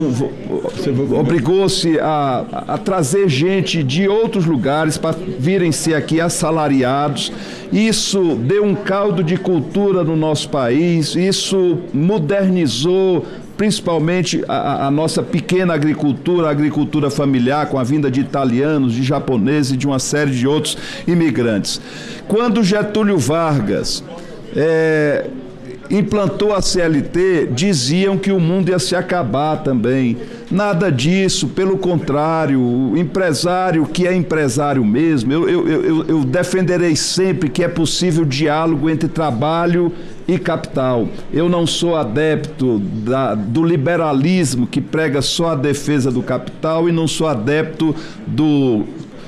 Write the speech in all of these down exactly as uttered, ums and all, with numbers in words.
obrigou-se a, a trazer gente de outros lugares para virem ser aqui assalariados. Isso deu um caldo de cultura no nosso país, isso modernizou principalmente a, a nossa pequena agricultura, a agricultura familiar, com a vinda de italianos, de japoneses e de uma série de outros imigrantes. Quando Getúlio Vargas é, implantou a C L T, diziam que o mundo ia se acabar também. Nada disso, pelo contrário, o empresário que é empresário mesmo, eu, eu, eu, eu defenderei sempre que é possível diálogo entre trabalho e capital. Eu não sou adepto da, do liberalismo que prega só a defesa do capital e não sou adepto do...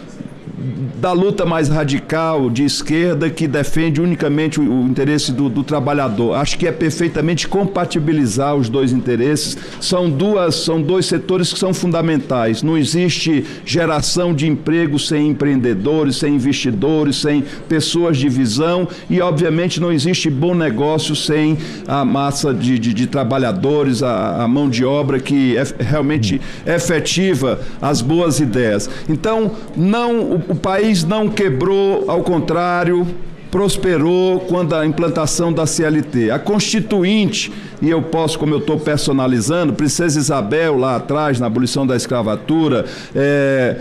da luta mais radical de esquerda que defende unicamente o, o interesse do, do trabalhador. Acho que é perfeitamente compatibilizar os dois interesses. São duas, são dois setores que são fundamentais. Não existe geração de emprego sem empreendedores, sem investidores, sem pessoas de visão e, obviamente, não existe bom negócio sem a massa de, de, de trabalhadores, a, a mão de obra que é realmente efetiva as boas ideias. Então, não, o, o país não quebrou, ao contrário, prosperou quando a implantação da C L T. A Constituinte, e eu posso, como eu estou personalizando, Princesa Isabel lá atrás, na abolição da escravatura, é,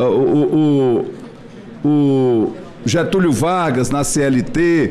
o, o, o Getúlio Vargas na C L T,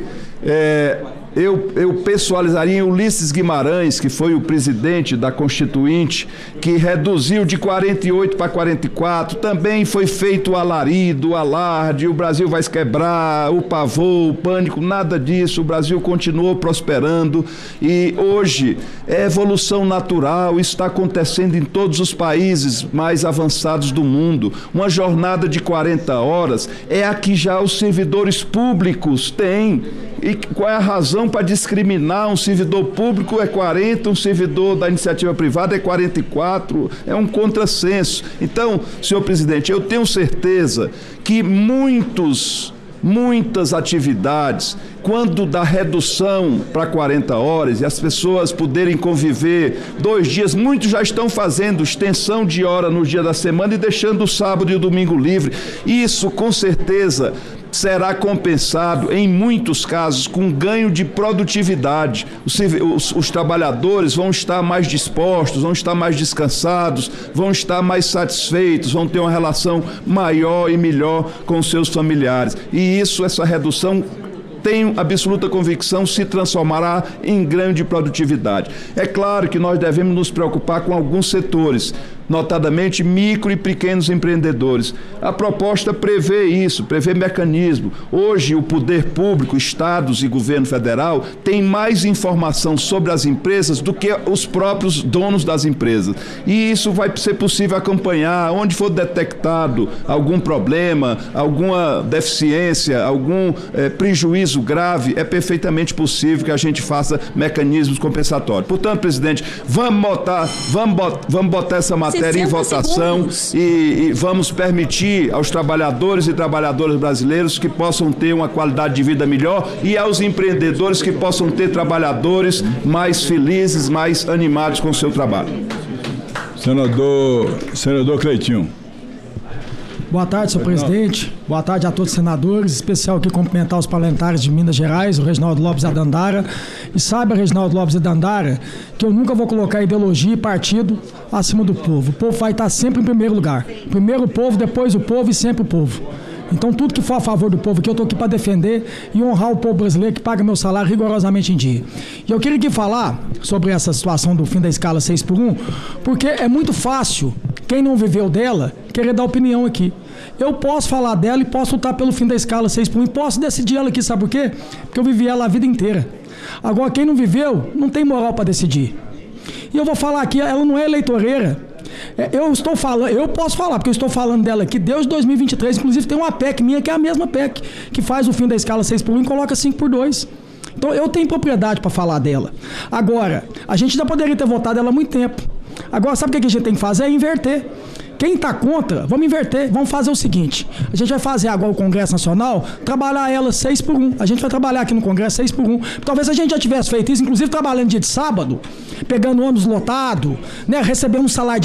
é, Eu, eu pessoalizaria em Ulisses Guimarães, que foi o presidente da Constituinte, que reduziu de quarenta e oito para quarenta e quatro, também foi feito o alarido, o alarde, o Brasil vai se quebrar, o pavor, o pânico, nada disso, o Brasil continuou prosperando e hoje é evolução natural, isso está acontecendo em todos os países mais avançados do mundo. Uma jornada de quarenta horas é a que já os servidores públicos têm. E qual é a razão para discriminar? Um servidor público é quarenta, um servidor da iniciativa privada é quarenta e quatro, é um contrassenso. Então, senhor presidente, eu tenho certeza que muitos, muitas atividades, quando da redução para quarenta horas e as pessoas poderem conviver dois dias, muitos já estão fazendo extensão de hora no dia da semana e deixando o sábado e o domingo livre. Isso, com certeza, será compensado, em muitos casos, com ganho de produtividade. Os, os, os trabalhadores vão estar mais dispostos, vão estar mais descansados, vão estar mais satisfeitos, vão ter uma relação maior e melhor com seus familiares. E isso, essa redução, tenho absoluta convicção, se transformará em ganho de produtividade. É claro que nós devemos nos preocupar com alguns setores, notadamente micro e pequenos empreendedores. A proposta prevê isso, prevê mecanismo. Hoje o poder público, estados e governo federal tem mais informação sobre as empresas do que os próprios donos das empresas. E isso vai ser possível acompanhar onde for detectado algum problema, alguma deficiência, algum eh, prejuízo grave, é perfeitamente possível que a gente faça mecanismos compensatórios. Portanto, presidente, vamos botar, vamos botar, vamos botar essa matéria em votação e, e vamos permitir aos trabalhadores e trabalhadoras brasileiros que possam ter uma qualidade de vida melhor e aos empreendedores que possam ter trabalhadores mais felizes, mais animados com o seu trabalho. Senador, senador Cleitinho. Boa tarde, senhor presidente. Boa tarde a todos os senadores. Em especial aqui cumprimentar os parlamentares de Minas Gerais, o Reginaldo Lopes e a Dandara. E saiba, Reginaldo Lopes e Dandara, que eu nunca vou colocar ideologia e partido acima do povo. O povo vai estar sempre em primeiro lugar. Primeiro o povo, depois o povo e sempre o povo. Então, tudo que for a favor do povo, que eu estou aqui para defender e honrar o povo brasileiro que paga meu salário rigorosamente em dia. E eu queria aqui falar sobre essa situação do fim da escala seis por um, porque é muito fácil, quem não viveu dela, querer dar opinião aqui. Eu posso falar dela e posso lutar pelo fim da escala seis por um e posso decidir ela aqui, sabe por quê? Porque eu vivi ela a vida inteira. Agora, quem não viveu, não tem moral para decidir. E eu vou falar aqui, ela não é eleitoreira. Eu estou falando, eu posso falar, porque eu estou falando dela aqui desde dois mil e vinte e três, inclusive tem uma P E C minha que é a mesma P E C, que faz o fim da escala seis por um e coloca cinco por dois. Então eu tenho propriedade para falar dela. Agora, a gente já poderia ter votado ela há muito tempo. Agora, sabe o que a gente tem que fazer? É inverter. Quem está contra, vamos inverter, vamos fazer o seguinte, a gente vai fazer agora o Congresso Nacional, trabalhar ela seis por um, a gente vai trabalhar aqui no Congresso seis por um, talvez a gente já tivesse feito isso, inclusive trabalhando dia de sábado, pegando ônibus lotado, né, recebendo um salário